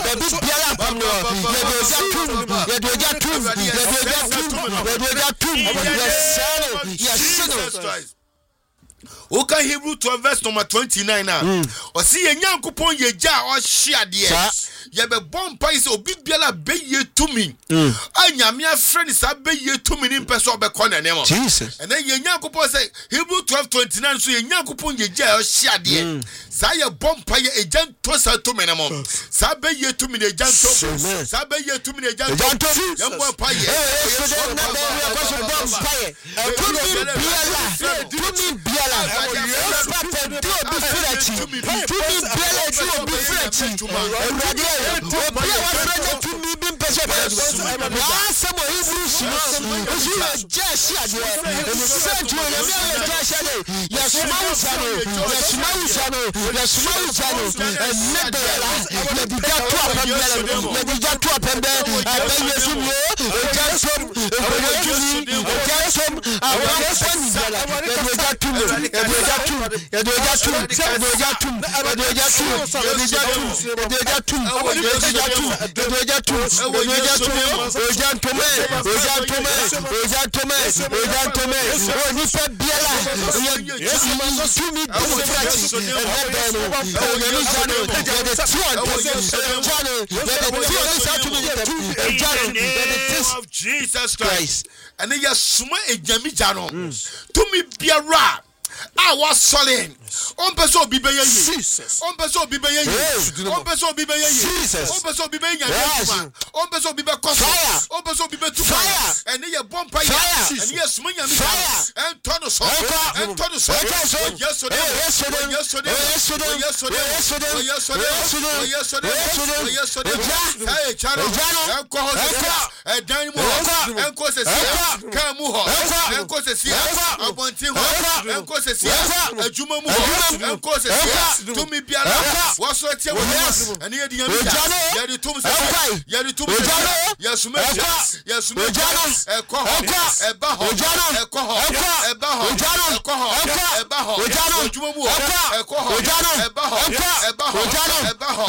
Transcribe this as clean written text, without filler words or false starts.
biara pam no yes. Okay, Hebrew 12 verse number 29 now. Or see a Yankupon Yeja or Shiadia. Yabe bompa is obibia be ye to me. And Yamia friend is a be ye to me in person of Becona name. Jesus. And then Yankupon say Hebrew 12:29 so Yankupon Yeja or Shiadia. Saya bompa ye a gent tosa to menamo. Sabe ye to me the janto. Sabe ye to me the janto. Yamwa paye. of Jesus Christ. And then you suma a jami jano to me biara. I was solid. On person be by Jesus. On person be by Jesus. On person be by Jesus. On person be by Jesus. On person be by fire. On person be by fire. And then you bomb fire. And yes, money and fire. And turn us off. And turn us off. Yesterday. Yesterday. Yesterday. Yesterday. Yesterday. Yesterday. Yesterday. Yesterday. Yesterday. Hey, Charo. And call us. And Dynamo. And call us. Kamuho. And call us. And Bontiho. And call us. A Juma and cause to me Biala was what you and here the Tombs, yes, yes, a coho, a baho, a coho, a baho, a coho, a baho, a Jumu, a coho, a baho, a baho, a baho,